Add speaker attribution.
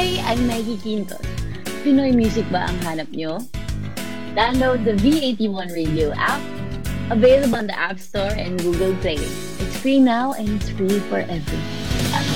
Speaker 1: Hi! I'm Maggie Quintos. Pinoy music ba ang hanap nyo? Download the V81 Radio app, available on the App Store and Google Play. It's free now and it's free forever.